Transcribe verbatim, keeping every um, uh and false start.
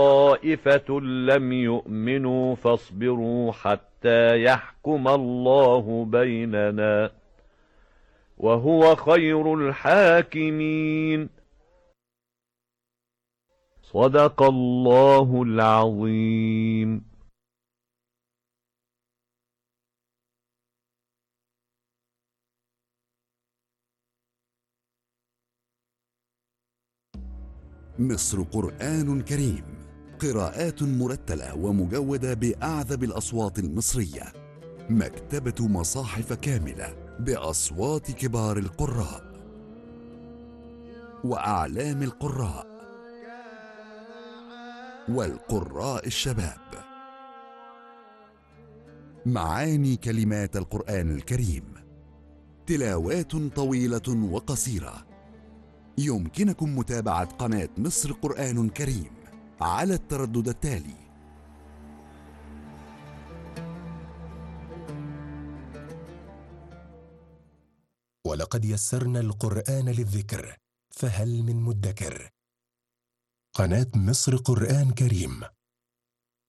طائفة لم يؤمنوا فاصبروا حتى يحكم الله بيننا وهو خير الحاكمين. صدق الله العظيم. مصر قرآن كريم، قراءات مرتلة ومجودة بأعذب الأصوات المصرية، مكتبة مصاحف كاملة بأصوات كبار القراء وأعلام القراء والقراء الشباب، معاني كلمات القرآن الكريم، تلاوات طويلة وقصيرة. يمكنكم متابعة قناة مصر قرآن كريم على التردد التالي: ولقد يسرنا القرآن للذكر فهل من مدكر. قناة مصر قرآن كريم